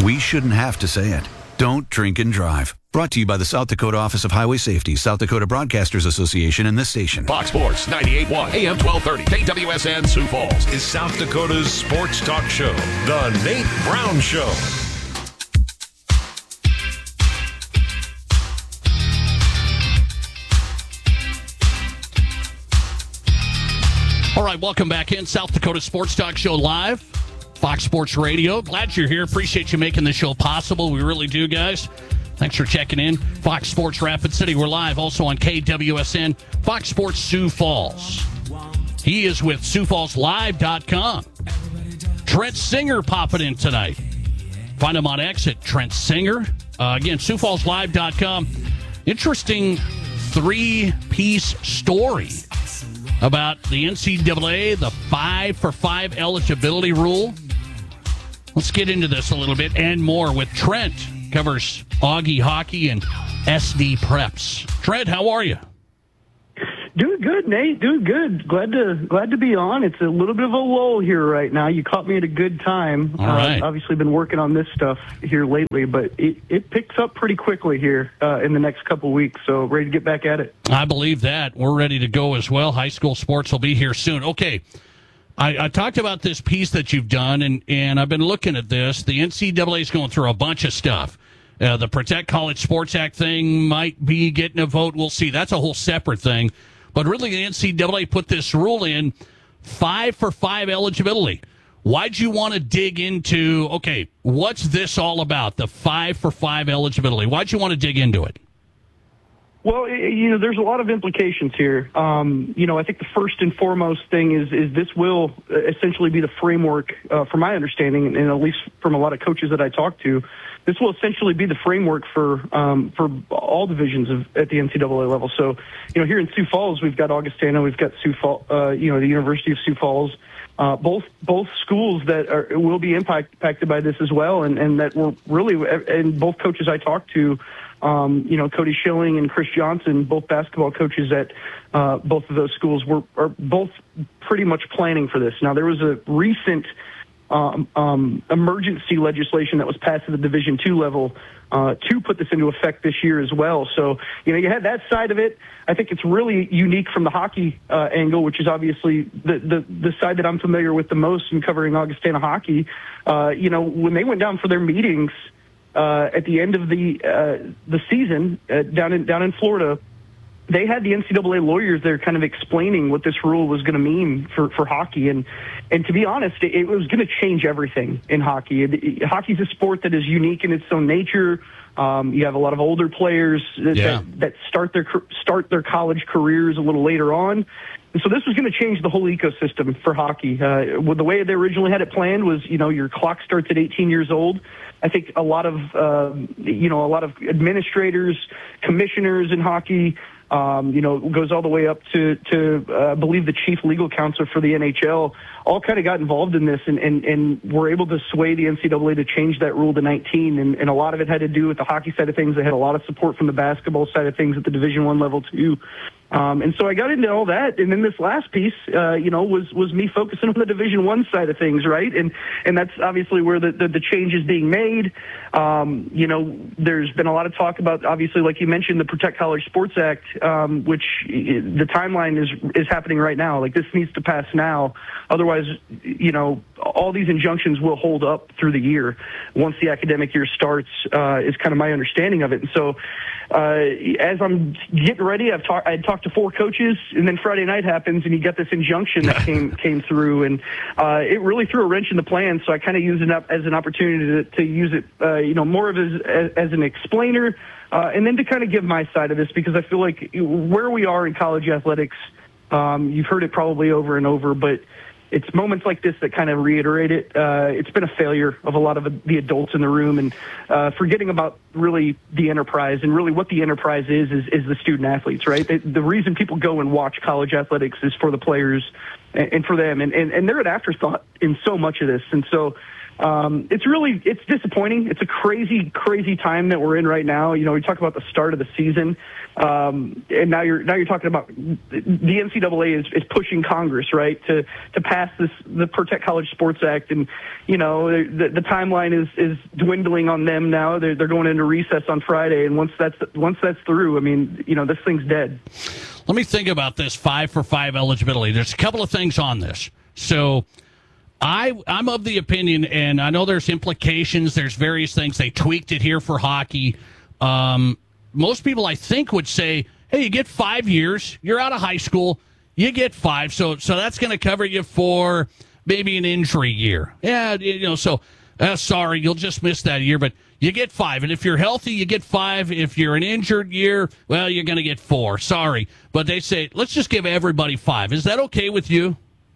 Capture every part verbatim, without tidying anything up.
We shouldn't have to say it. Don't drink and drive. Brought to you by the South Dakota Office of Highway Safety, South Dakota Broadcasters Association, and this station. Fox Sports ninety-eight point one, A M twelve thirty, K W S N Sioux Falls is South Dakota's sports talk show, The Nate Brown Show. All right, welcome back in. South Dakota Sports Talk Show live. Fox Sports Radio. Glad you're here. Appreciate you making the show possible. We really do, guys. Thanks for checking in. Fox Sports Rapid City. We're live also on K W S N. Fox Sports Sioux Falls. He is with Sioux Falls Live dot com. Trent Singer popping in tonight. Find him on X at Trent Singer. Uh, again, Sioux Falls Live dot com. Interesting three-piece story about the N C double A, the five for five eligibility rule. Let's get into this a little bit and more with Trent. Covers Augie hockey and S D Preps. Trent, how are you? Doing good, Nate. Doing good. Glad to glad to be on. It's a little bit of a lull here right now. You caught me at a good time. All right. Uh, obviously, been working on this stuff here lately, but it, it picks up pretty quickly here uh, in the next couple of weeks. So ready to get back at it. I believe that. We're ready to go as well. High school sports will be here soon. Okay. I, I talked about this piece that you've done, and, and I've been looking at this. The N C double A is going through a bunch of stuff. Uh, the Protect College Sports Act thing might be getting a vote. We'll see. That's a whole separate thing. But really, the N C double A put this rule in, five for five eligibility. Why'd you want to dig into, okay, what's this all about, the five for five eligibility? Why'd you want to dig into it? Well, you know, there's a lot of implications here. Um, you know, I think the first and foremost thing is is this will essentially be the framework, uh, from my understanding, and at least from a lot of coaches that I talk to, this will essentially be the framework for um, for all divisions of at the N C double A level. So, you know, here in Sioux Falls, we've got Augustana, we've got Sioux Falls, uh, you know, the University of Sioux Falls. Uh, both both schools that are, will be impact, impacted by this as well, and, and that were really, and both coaches I talked to, um, you know, Cody Schilling and Chris Johnson, both basketball coaches at uh, both of those schools, were are both pretty much planning for this. Now, there was a recent um, um, emergency legislation that was passed at the Division two level uh, to put this into effect this year as well. So, you know, you had that side of it. I think it's really unique from the hockey uh, angle, which is obviously the, the the side that I'm familiar with the most in covering Augustana hockey. Uh, you know, when they went down for their meetings uh, at the end of the uh, the season uh, down in down in Florida, they had the N C double A lawyers there kind of explaining what this rule was going to mean for, for hockey. And, and to be honest, it, it was going to change everything in hockey. It, it, hockey's a sport that is unique in its own nature. Um, you have a lot of older players that, yeah. that, that start their start their college careers a little later on. And so this was going to change the whole ecosystem for hockey. Uh, well, the way they originally had it planned was, you know, your clock starts at eighteen years old. I think a lot of, uh, you know, a lot of administrators, commissioners in hockey, Um, you know, goes all the way up to, to uh, I believe, the chief legal counsel for the N H L, all kind of got involved in this and, and, and were able to sway the N C double A to change that rule to nineteen. And, and a lot of it had to do with the hockey side of things. They had a lot of support from the basketball side of things at the Division One level, too. Um, and so I got into all that. And then this last piece, uh, you know, was, was me focusing on the Division One side of things, right? And, and that's obviously where the, the, the change is being made. Um, you know, there's been a lot of talk about, obviously, like you mentioned, the Protect College Sports Act, um, which the timeline is, is happening right now. Like, this needs to pass now. Otherwise, you know, all these injunctions will hold up through the year once the academic year starts, uh, is kind of my understanding of it. And so, uh, as I'm getting ready, I've talked, I had talked to four coaches, and then Friday night happens, and you get this injunction that came came through, and uh, it really threw a wrench in the plan. So I kind of used it up as an opportunity to, to use it, uh, you know, more of as, as, as an explainer, uh, and then to kind of give my side of this, because I feel like where we are in college athletics, um, you've heard it probably over and over, but it's moments like this that kind of reiterate it. Uh, it's been a failure of a lot of the adults in the room, and uh, forgetting about really the enterprise, and really what the enterprise is, is, is the student athletes, right? The, the reason people go and watch college athletics is for the players and, and for them, and, and, and they're an afterthought in so much of this. And so Um, it's really, it's disappointing. It's a crazy, crazy time that we're in right now. You know, we talk about the start of the season, um, and now you're now you're talking about the N C double A is, is pushing Congress, right, to to pass this the Protect College Sports Act, and you know the, the timeline is is dwindling on them now. They're they're going into recess on Friday, and once that's once that's through, I mean, you know, this thing's dead. Let me think about this five for five eligibility. There's a couple of things on this, so. I, I'm of the opinion, and I know there's implications, there's various things. They tweaked it here for hockey. Um, most people, I think, would say, hey, you get five years, you're out of high school, you get five, so so that's going to cover you for maybe an injury year. Yeah, you know, so uh, sorry, you'll just miss that year, but you get five. And if you're healthy, you get five. If you're an injured year, well, you're going to get four. Sorry. But they say, let's just give everybody five. Is that okay with you?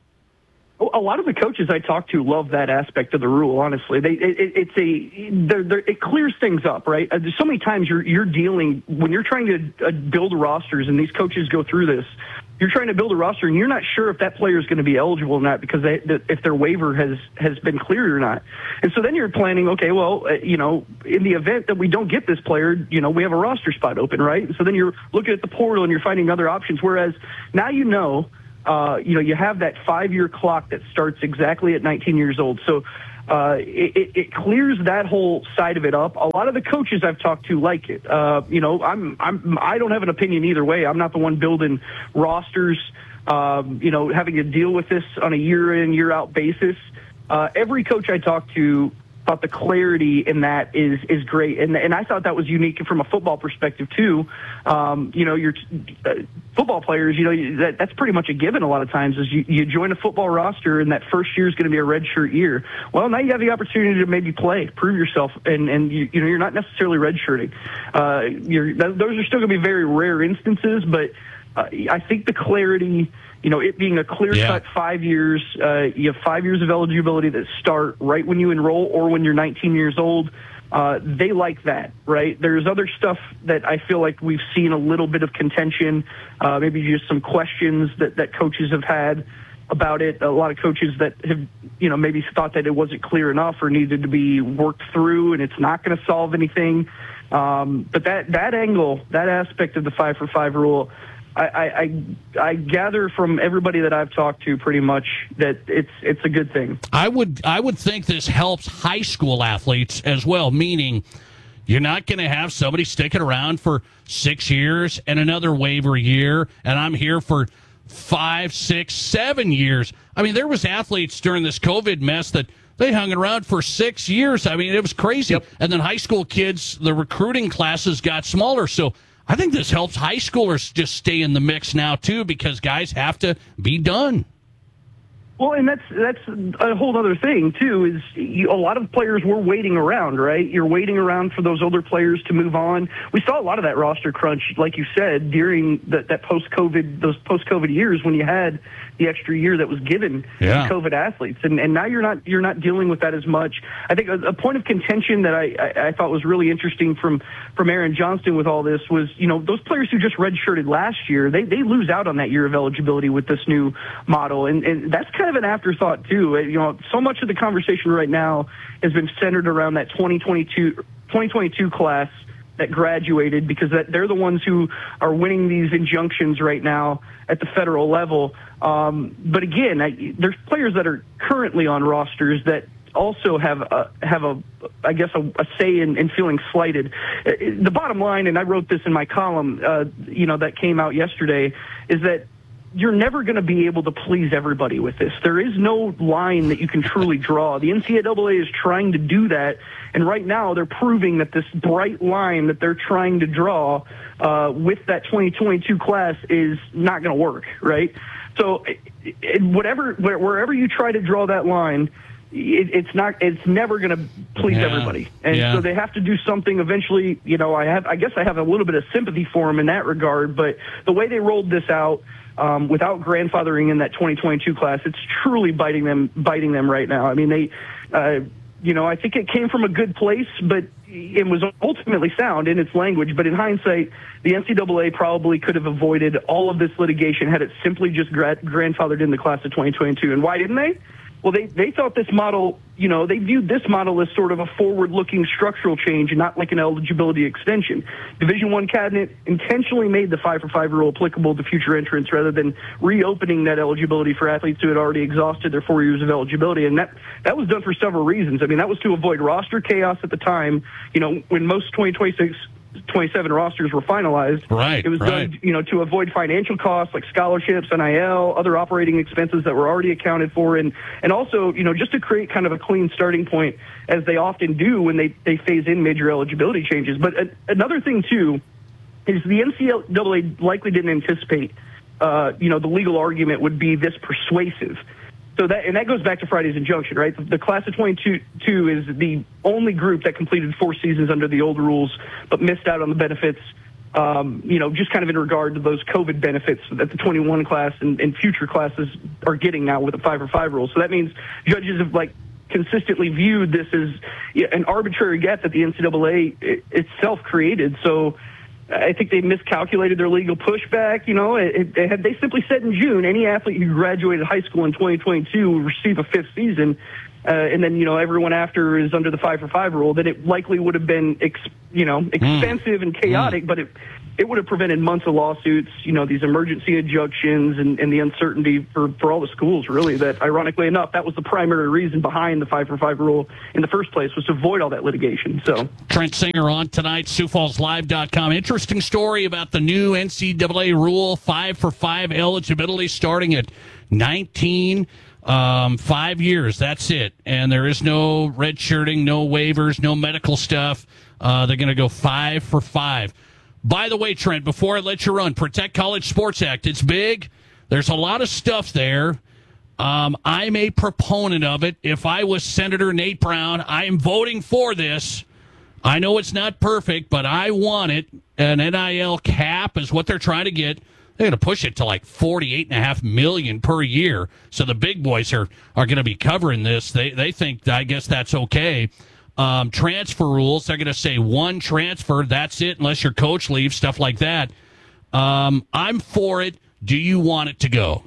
A lot of the coaches I talk to love that aspect of the rule. Honestly, they it, it's a they're, they're, it clears things up, right? Uh, so many times you're you're dealing when you're trying to uh, build rosters, and these coaches go through this. You're trying to build a roster, and you're not sure if that player is going to be eligible or not because they, if their waiver has has been cleared or not. And so then you're planning, okay, well, uh, you know, in the event that we don't get this player, you know, we have a roster spot open, right? And so then you're looking at the portal and you're finding other options. Whereas now you know. Uh, you know, you have that five-year clock that starts exactly at nineteen years old. So uh, it, it clears that whole side of it up. A lot of the coaches I've talked to like it. Uh, you know, I'm, I'm, I don't have an opinion either way. I'm not the one building rosters, um, you know, having to deal with this on a year-in, year-out basis. Uh, every coach I talk to thought the clarity in that is is great, and and I thought that was unique from a football perspective too. Um, you know, your uh, football players, you know, that that's pretty much a given a lot of times. Is you, you join a football roster, and that first year is going to be a redshirt year. Well, now you have the opportunity to maybe play, prove yourself, and and you, you know you're not necessarily redshirting. Uh, you're those are still going to be very rare instances, but uh, I think the clarity. You know, it being a clear-cut yeah. five years, uh, you have five years of eligibility that start right when you enroll or when you're nineteen years old. Uh, they like that, right? There's other stuff that I feel like we've seen a little bit of contention, uh, maybe just some questions that, that coaches have had about it. A lot of coaches that have, you know, maybe thought that it wasn't clear enough or needed to be worked through and it's not going to solve anything. Um, but that, that angle, that aspect of the five for five rule, I, I I gather from everybody that I've talked to pretty much that it's it's a good thing. I would I would think this helps high school athletes as well, meaning you're not going to have somebody sticking around for six years and another waiver year, and I'm here for five, six, seven years. I mean, there was athletes during this COVID mess that they hung around for six years. I mean, it was crazy. Yep. And then high school kids, the recruiting classes got smaller, so I think this helps high schoolers just stay in the mix now, too, because guys have to be done. Well, and that's that's a whole other thing, too, is you, a lot of players were waiting around, right? You're waiting around for those older players to move on. We saw a lot of that roster crunch, like you said, during the, that post-COVID, those post-COVID years when you had the extra year that was given yeah. to COVID athletes. And, and now you're not you're not dealing with that as much. I think a, a point of contention that I, I, I thought was really interesting from, from Aaron Johnston with all this was, you know, those players who just redshirted last year, they, they lose out on that year of eligibility with this new model. And, and that's kind of an afterthought, too. You know, so much of the conversation right now has been centered around that twenty twenty-two class that graduated because that they're the ones who are winning these injunctions right now at the federal level. Um, but again, I, there's players that are currently on rosters that also have a, have a, I guess, a, a say in, in feeling slighted. The bottom line, and I wrote this in my column, uh, you know, that came out yesterday, is that you're never going to be able to please everybody with this. There is no line that you can truly draw. The N C double A is trying to do that, and right now they're proving that this bright line that they're trying to draw uh, with that twenty twenty-two class is not going to work, right? So it, it, whatever, wherever you try to draw that line, it, it's not, it's never going to please yeah. everybody. And yeah. so they have to do something eventually. You know, I have, I guess I have a little bit of sympathy for them in that regard, but the way they rolled this out, Um, without grandfathering in that twenty twenty-two class, it's truly biting them, biting them right now. I mean, they, uh, you know, I think it came from a good place, but it was ultimately sound in its language. But in hindsight, the N C double A probably could have avoided all of this litigation had it simply just gra- grandfathered in the class of twenty twenty-two. And why didn't they? Well, they, they thought this model you know, they viewed this model as sort of a forward-looking structural change and not like an eligibility extension. Division One cabinet intentionally made the five for five rule applicable to future entrants rather than reopening that eligibility for athletes who had already exhausted their four years of eligibility. And that, that was done for several reasons. I mean, that was to avoid roster chaos at the time, you know, when most twenty twenty-six twenty-seven rosters were finalized. Right, It was right. done, you know, to avoid financial costs like scholarships, N I L, other operating expenses that were already accounted for, and and also, you know, just to create kind of a clean starting point, as they often do when they, they phase in major eligibility changes. But a, another thing, too, is the N C double A likely didn't anticipate, uh, you know, the legal argument would be this persuasive. So that, and that goes back to Friday's injunction, right? The, the class of twenty-two is the only group that completed four seasons under the old rules, but missed out on the benefits, um, you know, just kind of in regard to those COVID benefits that the twenty-one class and, and future classes are getting now with the five for five rule. So that means judges have, like, consistently viewed this as an arbitrary gap that the N C double A itself created. So I think they miscalculated their legal pushback. You know, it, it had, they simply said in June, any athlete who graduated high school in twenty twenty-two will receive a fifth season, uh, and then, you know, everyone after is under the five for five rule, that it likely would have been, ex, you know, expensive mm. and chaotic, mm. but it it would have prevented months of lawsuits, you know, these emergency injunctions and, and the uncertainty for, for all the schools, really, that, ironically enough, that was the primary reason behind the five for five rule in the first place, was to avoid all that litigation. So Trent Singer on tonight, Sioux Falls Live dot com. Interesting story about the new N C double A rule, five for five eligibility starting at nineteen. Um, five years, that's it. And there is no red shirting, no waivers, no medical stuff. Uh, they're going to go five for five. By the way, Trent, before I let you run, Protect College Sports Act, it's big. There's a lot of stuff there. Um, I'm a proponent of it. If I was Senator Nate Brown, I am voting for this. I know it's not perfect, but I want it. An N I L cap is what they're trying to get. They're going to push it to like forty-eight point five million dollars per year. So the big boys are, are going to be covering this. They they think, I guess that's okay. Um, transfer rules, they're going to say one transfer, that's it, unless your coach leaves, stuff like that. Um, I'm for it. Do you want it to go?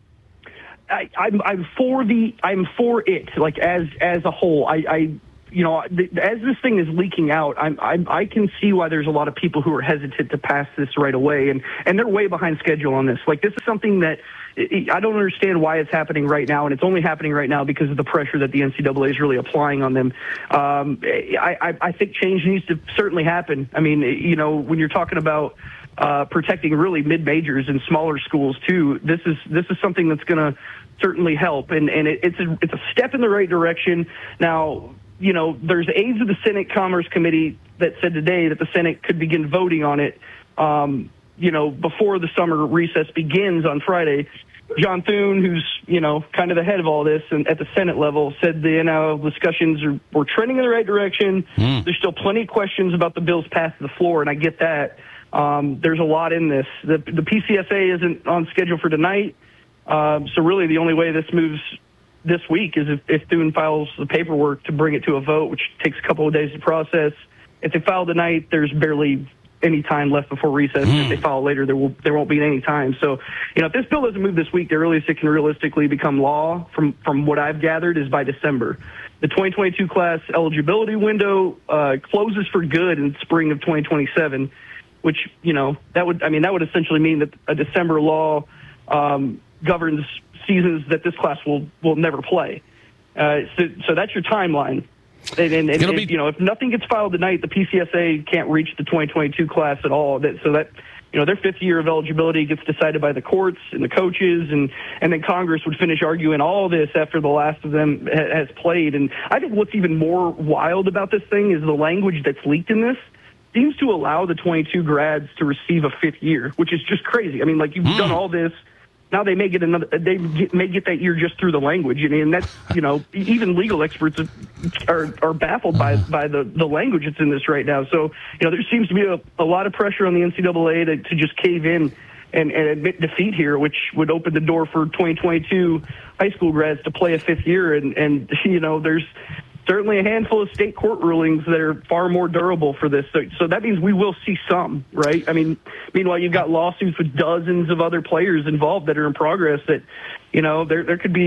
I, I'm, I'm for the, I'm for it, like as as a whole. I, I you know, th- as this thing is leaking out, I'm, I'm, I can see why there's a lot of people who are hesitant to pass this right away, and, and they're way behind schedule on this. Like, this is something that I don't understand why it's happening right now, and it's only happening right now because of the pressure that the N C double A is really applying on them. Um, I, I, I think change needs to certainly happen. I mean, you know, when you're talking about uh, protecting really mid-majors and smaller schools too, this is this is something that's going to certainly help, and, and it, it's a, it's a step in the right direction. Now, you know, there's aides of the Senate Commerce Committee that said today that the Senate could begin voting on it, um, you know, before the summer recess begins on Friday. John Thune, who's, you know, kind of the head of all this and at the Senate level, said the N I L discussions are were trending in the right direction. Mm. There's still plenty of questions about the bill's path to the floor, and I get that. Um, there's a lot in this. The, the P C S A isn't on schedule for tonight, uh, so really the only way this moves this week is if, if Thune files the paperwork to bring it to a vote, which takes a couple of days to process. If they file tonight, there's barely any time left before recess. Mm. If they file later, there will there won't be any time. So, you know, if this bill doesn't move this week, the earliest it can realistically become law, from from what I've gathered, is by December. The twenty twenty-two class eligibility window uh, closes for good in spring of twenty twenty-seven, which, you know, that would I mean that would essentially mean that a December law um, governs seasons that this class will will never play. Uh, so, so that's your timeline. And, and, and be- you know, if nothing gets filed tonight, the P C S A can't reach the twenty twenty-two class at all. That, so that, you know, their fifth year of eligibility gets decided by the courts and the coaches, and, and then Congress would finish arguing all this after the last of them ha- has played. And I think what's even more wild about this thing is the language that's leaked in this seems to allow the twenty-two grads to receive a fifth year, which is just crazy. I mean, like, you've mm. done all this. Now they may get another. They get, may get that year just through the language, and, and that's, you know, even legal experts are are baffled by by the, the language that's in this right now. So, you know, there seems to be a, a lot of pressure on the N C double A to, to just cave in and, and admit defeat here, which would open the door for twenty twenty-two high school grads to play a fifth year. And and you know, there's certainly a handful of state court rulings that are far more durable for this. So, so that means we will see some, right? I mean, meanwhile, you've got lawsuits with dozens of other players involved that are in progress that, you know, there there could be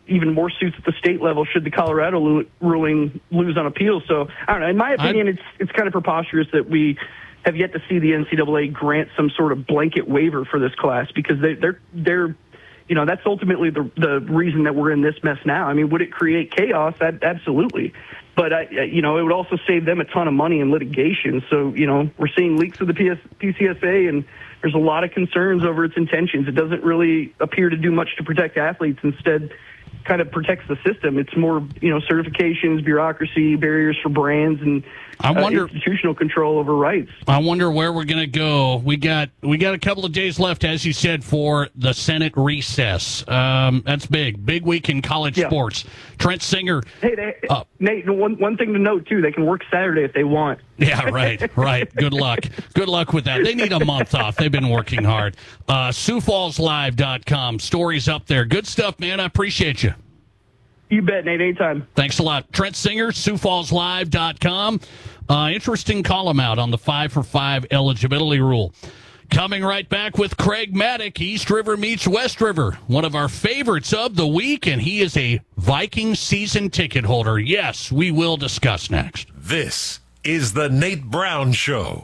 even more suits at the state level should the Colorado lo- ruling lose on appeal. So I don't know. In my opinion, I, it's it's kind of preposterous that we have yet to see the N C double A grant some sort of blanket waiver for this class, because they, they're they're you know that's ultimately the the reason that we're in this mess now. I mean, would it create chaos? That, absolutely. But, I, you know, it would also save them a ton of money in litigation. So, you know, we're seeing leaks of the P S, P C S A, and there's a lot of concerns over its intentions. It doesn't really appear to do much to protect athletes. Instead, kind of protects the system. It's more, you know, certifications, bureaucracy, barriers for brands, and I wonder, uh, institutional control over rights. I wonder where we're going to go. We got we got a couple of days left, as you said, for the Senate recess. Um, that's big. Big week in college yeah. sports. Trent Singer. Hey, they, uh, Nate, one, one thing to note, too, they can work Saturday if they want. Yeah, right, right. Good luck. Good luck with that. They need a month off. They've been working hard. Uh, Sioux Falls Live dot com. Stories up there. Good stuff, man. I appreciate you. You bet, Nate. Anytime. Thanks a lot. Trent Singer, Sioux Falls Live dot com. Uh, interesting column out on the five for five eligibility rule. Coming right back with Craig Maddock, East River meets West River, one of our favorites of the week, and he is a Viking season ticket holder. Yes, we will discuss next. This is the Nate Brown Show.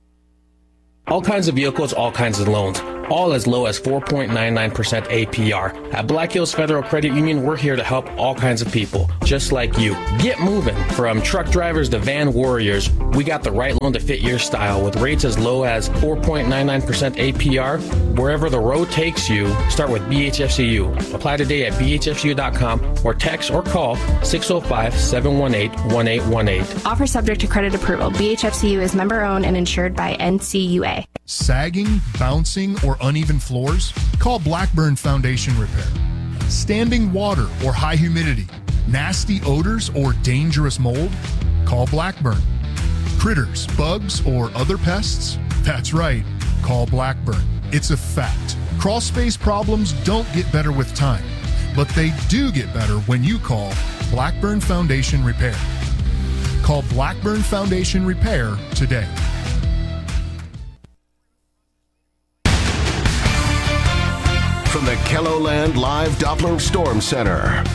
All kinds of vehicles, all kinds of loans, all as low as four point nine nine percent A P R. At Black Hills Federal Credit Union, we're here to help all kinds of people, just like you. Get moving. From truck drivers to van warriors, we got the right loan to fit your style with rates as low as four point nine nine percent A P R. Wherever the road takes you, start with B H F C U. Apply today at B H F C U dot com or text or call six oh five, seven one eight, one eight one eight. Offer subject to credit approval. B H F C U is member owned and insured by N C U A. Sagging, bouncing, or uneven floors? Call Blackburn Foundation Repair. Standing water or high humidity? Nasty odors or dangerous mold? Call Blackburn. Critters, bugs, or other pests? That's right. Call Blackburn. It's a fact. Crawl space problems don't get better with time, but they do get better when you call Blackburn Foundation Repair. Call Blackburn Foundation Repair today. From the KELOLAND Live Doppler Storm Center.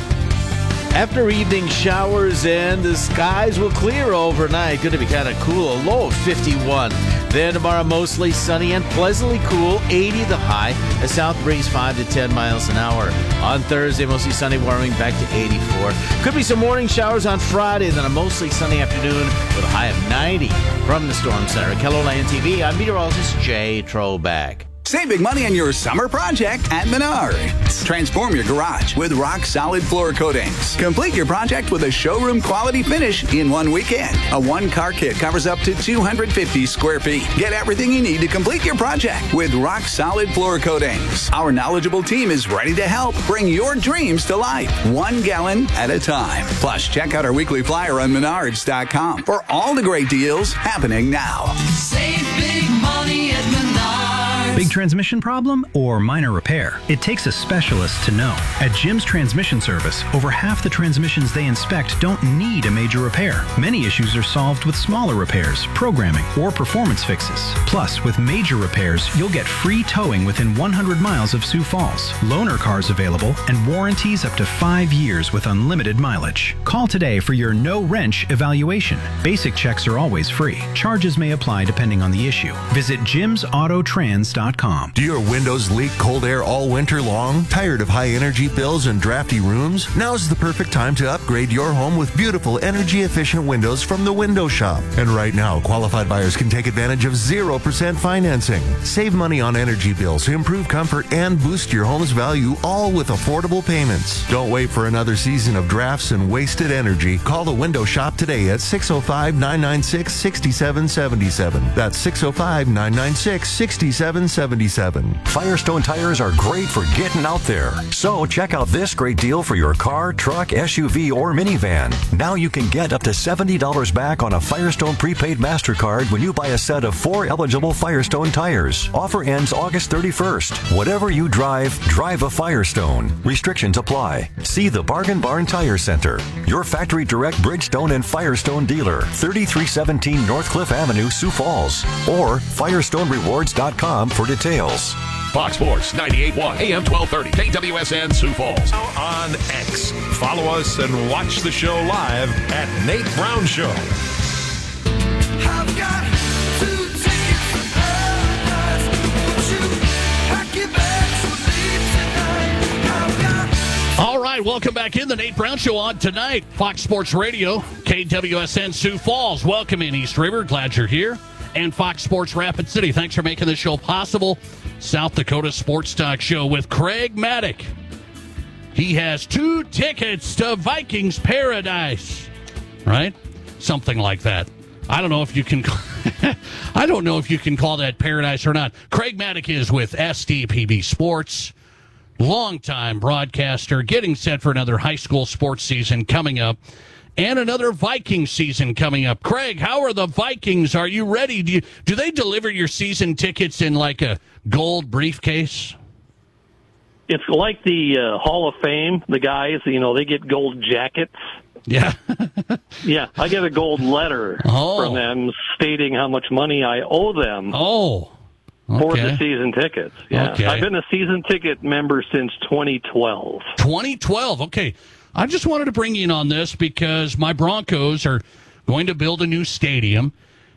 After evening showers in, the skies will clear overnight. Going to be kind of cool, a low of fifty-one. Then tomorrow, mostly sunny and pleasantly cool, eighty the high. A south breeze five to ten miles an hour. On Thursday, mostly sunny, warming back to eighty-four. Could be some morning showers on Friday, then a mostly sunny afternoon with a high of ninety. From the Storm Center, KELOLAND T V, I'm meteorologist Jay Troback. Save big money on your summer project at Menards. Transform your garage with rock-solid floor coatings. Complete your project with a showroom-quality finish in one weekend. A one-car kit covers up to two hundred fifty square feet. Get everything you need to complete your project with rock-solid floor coatings. Our knowledgeable team is ready to help bring your dreams to life, one gallon at a time. Plus, check out our weekly flyer on Menards dot com for all the great deals happening now. Save big money at Menards. Big transmission problem or minor repair? It takes a specialist to know. At Jim's Transmission Service, over half the transmissions they inspect don't need a major repair. Many issues are solved with smaller repairs, programming, or performance fixes. Plus, with major repairs, you'll get free towing within one hundred miles of Sioux Falls, loaner cars available, and warranties up to five years with unlimited mileage. Call today for your no-wrench evaluation. Basic checks are always free. Charges may apply depending on the issue. Visit jims auto trans dot com. Do your windows leak cold air all winter long? Tired of high energy bills and drafty rooms? Now's the perfect time to upgrade your home with beautiful energy efficient windows from the Window Shop. And right now, qualified buyers can take advantage of zero percent financing. Save money on energy bills, improve comfort, and boost your home's value, all with affordable payments. Don't wait for another season of drafts and wasted energy. Call the Window Shop today at six oh five, nine nine six, six seven seven seven. That's six oh five, nine nine six, six seven seventy-seven. Firestone tires are great for getting out there. So check out this great deal for your car, truck, S U V, or minivan. Now you can get up to seventy dollars back on a Firestone prepaid MasterCard when you buy a set of four eligible Firestone tires. Offer ends August thirty-first. Whatever you drive, drive a Firestone. Restrictions apply. See the Bargain Barn Tire Center, your factory direct Bridgestone and Firestone dealer, thirty-three seventeen North Cliff Avenue, Sioux Falls, or firestone rewards dot com for details. Fox Sports ninety-eight point one, A M twelve thirty, K W S N Sioux Falls. On X. Follow us and watch the show live at Nate Brown Show. I've got two tickets to paradise. Won't you pack your bags with me tonight? I've got All right, welcome back in. The Nate Brown Show on tonight. Fox Sports Radio, K W S N Sioux Falls. Welcome in, East River. Glad you're here. And Fox Sports Rapid City. Thanks for making this show possible. South Dakota Sports Talk Show with Craig Maddock. He has two tickets to Vikings Paradise. Right? Something like that. I don't know if you can I don't know if you can call that paradise or not. Craig Maddock is with S D P B Sports. Longtime broadcaster, getting set for another high school sports season coming up, and another Viking season coming up. Craig, how are the Vikings? Are you ready? Do you, do they deliver your season tickets in like a gold briefcase? It's like the uh, Hall of Fame. The guys, you know, they get gold jackets. Yeah. Yeah, I get a gold letter oh. from them stating how much money I owe them. Oh. Okay. For the season tickets. Yeah. Okay. I've been a season ticket member since twenty twelve. twenty twelve. Okay. I just wanted to bring you in on this because my Broncos are going to build a new stadium,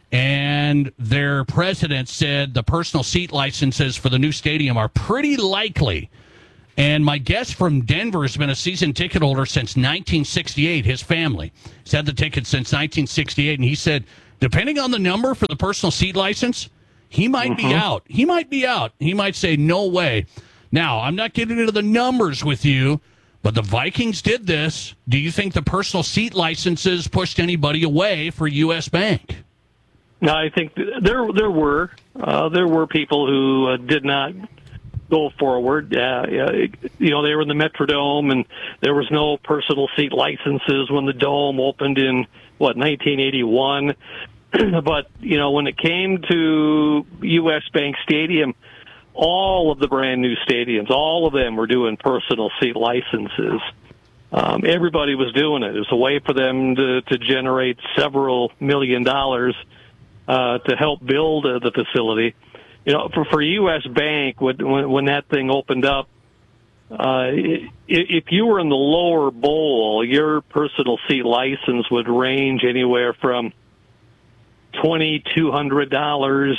and their president said the personal seat licenses for the new stadium are pretty likely. And my guest from Denver has been a season ticket holder since nineteen sixty-eight, his family. He's had the ticket since nineteen sixty-eight, and he said, depending on the number for the personal seat license, he might Mm-hmm. be out. He might be out. He might say, no way. Now, I'm not getting into the numbers with you, but the Vikings did this. Do you think the personal seat licenses pushed anybody away for U S Bank? No, I think there there were uh, there were people who uh, did not go forward. Uh, you know, they were in the Metrodome, and there was no personal seat licenses when the Dome opened in what nineteen eighty-one. But you know, when it came to U S Bank Stadium, all of the brand new stadiums, all of them were doing personal seat licenses. Um, everybody was doing it. It was a way for them to, to generate several million dollars uh, to help build uh, the facility. You know, for, for U S Bank, when, when that thing opened up, uh, if you were in the lower bowl, your personal seat license would range anywhere from twenty-two hundred dollars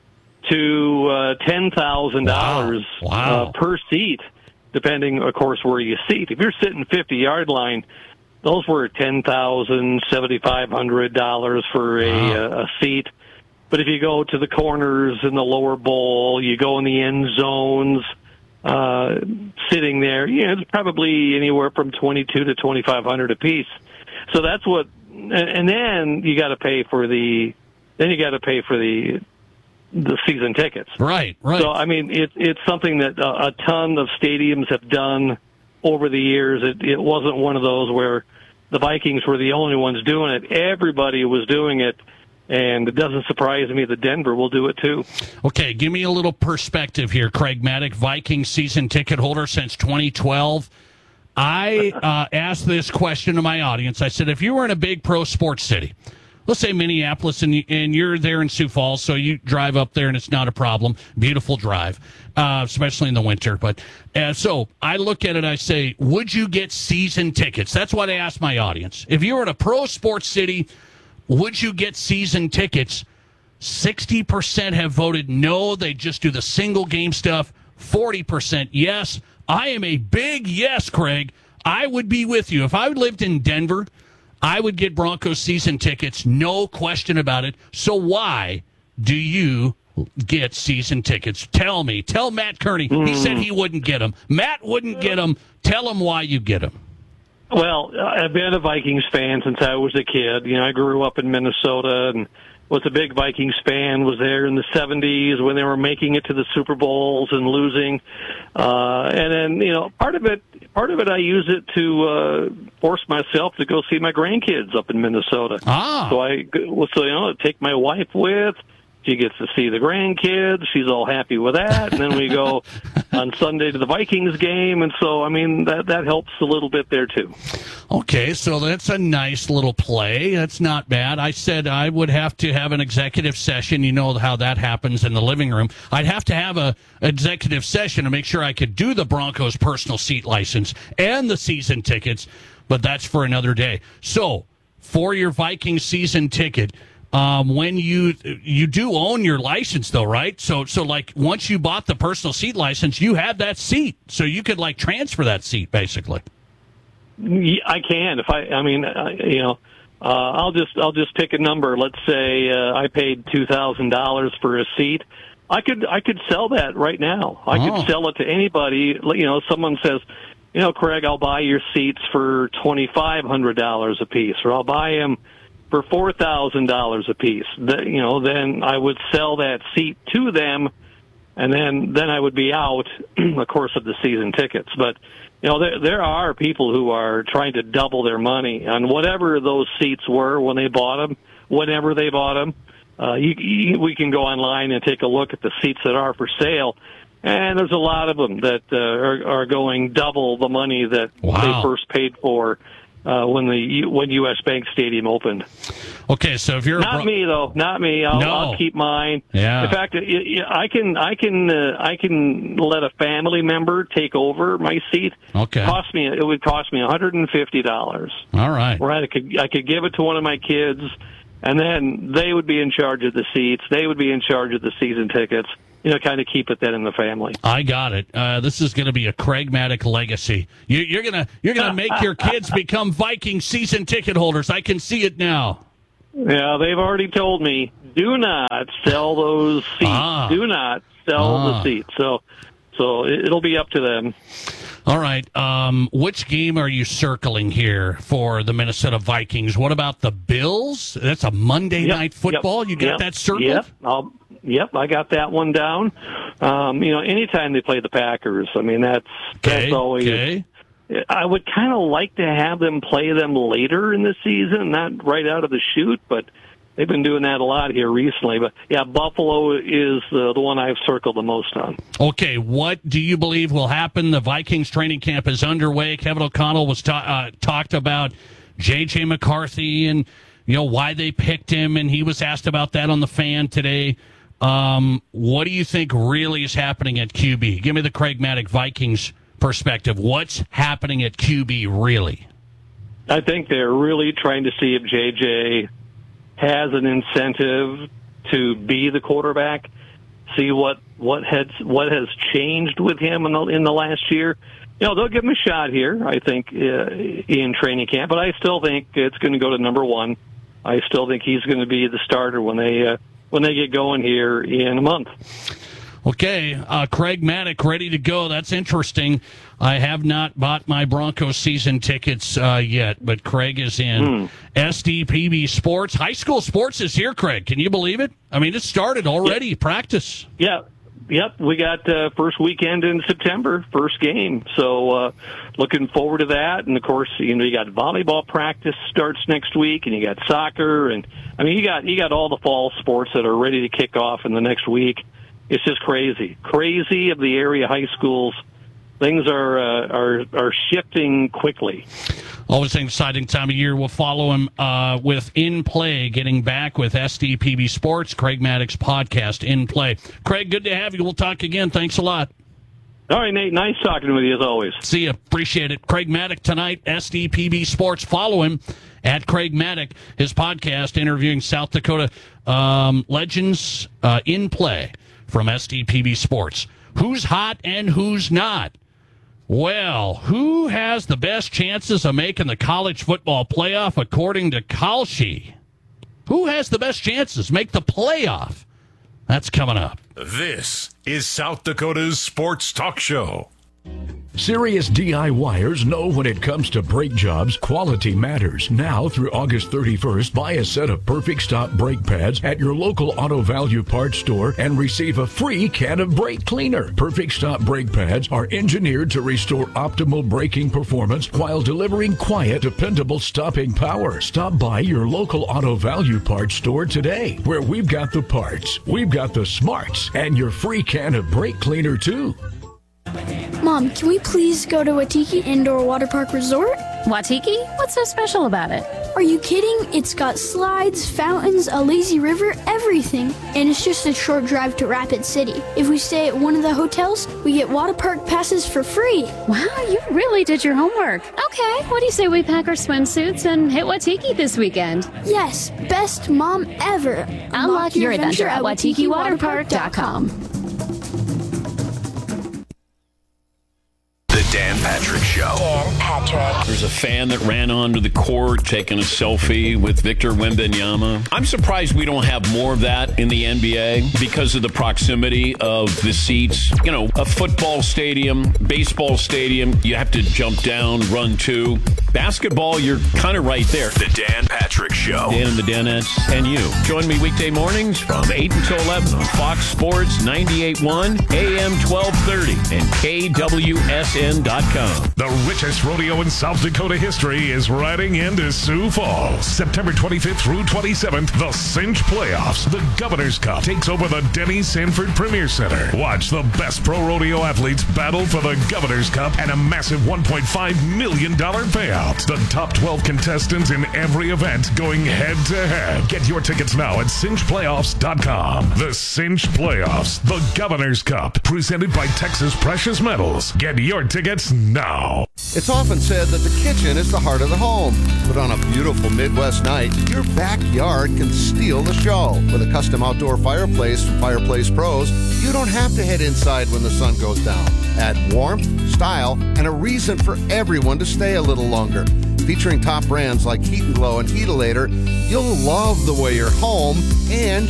to uh, ten thousand dollars wow. wow. uh, per seat, depending, of course, where you seat. If you're sitting fifty-yard line, those were ten thousand dollars, seven thousand five hundred dollars for a, wow. a, a seat. But if you go to the corners in the lower bowl, you go in the end zones, uh, sitting there, you know, it's probably anywhere from twenty-two to twenty-five hundred a piece. So that's what, and, and then you got to pay for the, then you got to pay for the, the season tickets. Right, right. So, I mean, it, it's something that a, a ton of stadiums have done over the years. It, it wasn't one of those where the Vikings were the only ones doing it. Everybody was doing it. And it doesn't surprise me that Denver will do it too. Okay, give me a little perspective here, Craig Maddock, Viking season ticket holder since twenty twelve. I uh, asked this question to my audience. I said, if you were in a big pro sports city, let's say Minneapolis, and, and you're there in Sioux Falls, so you drive up there and it's not a problem. Beautiful drive, uh, especially in the winter. But uh, so I look at it, I say, would you get season tickets? That's what I asked my audience. If you were in a pro sports city, would you get season tickets? sixty percent have voted no. They just do the single game stuff. forty percent yes. I am a big yes, Craig. I would be with you. If I lived in Denver, I would get Broncos season tickets. No question about it. So why do you get season tickets? Tell me. Tell Matt Kearney. Mm. He said he wouldn't get them. Matt wouldn't get them. Tell him why you get them. Well, I've been a Vikings fan since I was a kid. You know, I grew up in Minnesota and was a big Vikings fan, was there in the seventies when they were making it to the Super Bowls and losing. Uh, and then, you know, part of it, part of it I use it to uh, force myself to go see my grandkids up in Minnesota. Ah. So I, so, you know, take my wife with, She gets to see the grandkids. She's all happy with that. And then we go on Sunday to the Vikings game. And so, I mean, that, that helps a little bit there, too. Okay, so that's a nice little play. That's not bad. I said I would have to have an executive session. You know how that happens in the living room. I'd have to have a executive session to make sure I could do the Broncos personal seat license and the season tickets, but that's for another day. So, for your Vikings season ticket, Um, when you you do own your license, though, right? So, so like once you bought the personal seat license, you had that seat, so you could like transfer that seat, basically. Yeah, I can if I. I mean, uh, you know, uh, I'll just I'll just pick a number. Let's say uh, I paid two thousand dollars for a seat. I could I could sell that right now. I Oh. could sell it to anybody. You know, someone says, you know, Craig, I'll buy your seats for twenty five hundred dollars a piece, or I'll buy them for four thousand dollars a piece. The, you know, then I would sell that seat to them, and then then I would be out, of course, of the season tickets. But you know, there there are people who are trying to double their money on whatever those seats were when they bought them, whenever they bought them. Uh, you, you, we can go online and take a look at the seats that are for sale, and there's a lot of them that uh, are, are going double the money that Wow. they first paid for. Uh, when the when U S Bank Stadium opened. Okay, so if you're a not Bron- me though, not me. I'll, No. I'll keep mine. Yeah. In fact, y- y- I can I can uh, I can let a family member take over my seat. Okay. Cost me it would cost me one hundred and fifty dollars. All right. Right. I could I could give it to one of my kids, and then they would be in charge of the seats. They would be in charge of the season tickets. You know, kind of keep it then in the family. I got it. Uh, this is going to be a Craig Maddock legacy. You, you're gonna you're gonna make your kids become Viking season ticket holders. I can see it now. Yeah, they've already told me, do not sell those seats. Ah. Do not sell Ah. the seats. So, so it- it'll be up to them. All right. Um, which game are you circling here for the Minnesota Vikings? What about the Bills? That's a Monday Yep, night football. yep, you got yep, that circled? Yep, I'll, yep, I got that one down. Um, you know, anytime they play the Packers, I mean, that's Okay, that's always. okay. I would kind of like to have them play them later in the season, not right out of the chute, but they've been doing that a lot here recently. But yeah, Buffalo is the, the one I've circled the most on. Okay, what do you believe will happen? The Vikings training camp is underway. Kevin O'Connell was ta- uh, talked about J J McCarthy and you know why they picked him, and he was asked about that on the Fan today. Um, what do you think really is happening at Q B? Give me the Craig Maddock Vikings perspective. What's happening at Q B really? I think they're really trying to see if J J has an incentive to be the quarterback. See what what has what has changed with him in the in the last year. You know, they'll give him a shot here, I think, uh, in training camp. But I still think it's going to go to number one. I still think he's going to be the starter when they uh, when they get going here in a month. Okay, uh, Craig Maddock ready to go. That's interesting. I have not bought my Broncos season tickets uh, yet, but Craig is in. Hmm. S D P B Sports. High school sports is here, Craig. Can you believe it? I mean, it started already. Yep. Practice. Yeah. Yep, we got uh, first weekend in September, first game. So uh, looking forward to that. And, of course, you know, you got volleyball practice starts next week, and you got soccer. And, I mean, you got you got all the fall sports that are ready to kick off in the next week. It's just crazy. Crazy of the area high schools. Things are uh, are are shifting quickly. Always an exciting time of year. We'll follow him uh, with In Play, getting back with S D P B Sports, Craig Maddock's podcast, In Play. Craig, good to have you. We'll talk again. Thanks a lot. All right, Nate. Nice talking with you as always. See you. Appreciate it. Craig Maddock tonight, S D P B Sports. Follow him at Craig Maddock, his podcast interviewing South Dakota um, legends uh, in play from S D P B Sports. Who's hot and who's not? Well, who has the best chances of making the college football playoff according to Kalshi? Who has the best chances make the playoff? That's coming up. This is South Dakota's Sports Talk Show. Serious DIYers know when it comes to brake jobs, quality matters. Now through August thirty-first, buy a set of Perfect Stop brake pads at your local Auto Value parts store and receive a free can of brake cleaner. Perfect Stop brake pads are engineered to restore optimal braking performance while delivering quiet, dependable stopping power. Stop by your local Auto Value parts store today, where we've got the parts, we've got the smarts, and your free can of brake cleaner too. Mom, can we please go to Watiki Indoor Water Park Resort? Watiki? What's so special about it? Are you kidding? It's got slides, fountains, a lazy river, everything. And it's just a short drive to Rapid City. If we stay at one of the hotels, we get water park passes for free. Wow, you really did your homework. Okay, what do you say we pack our swimsuits and hit Watiki this weekend? Yes, best mom ever. Unlock, Unlock your adventure at watiki water park dot com. The Dan Patrick Show. Dan Patrick. There's a fan that ran onto the court taking a selfie with Victor Wembanyama. I'm surprised we don't have more of that in the N B A because of the proximity of the seats. You know, a football stadium, baseball stadium, you have to jump down, run to. Basketball, you're kind of right there. The Dan Patrick Show. Dan and the Danettes and you. Join me weekday mornings from eight until eleven on Fox Sports ninety-eight point one, A M twelve thirty, and K W S N dot com. The richest rodeo in South Dakota history is riding into Sioux Falls. September twenty-fifth through twenty-seventh, the Cinch Playoffs. The Governor's Cup takes over the Denny Sanford Premier Center. Watch the best pro rodeo athletes battle for the Governor's Cup and a massive one point five million dollars payout. The top twelve contestants in every event going head to head. Get your tickets now at cinch playoffs dot com. The Cinch Playoffs, the Governor's Cup, presented by Texas Precious Metals. Get your tickets now. It's often said that the kitchen is the heart of the home, but on a beautiful Midwest night, your backyard can steal the show. With a custom outdoor fireplace from Fireplace Pros, you don't have to head inside when the sun goes down. Add warmth, style, and a reason for everyone to stay a little longer. Featuring top brands like Heat and Glow and Heatilator, you'll love the way your home and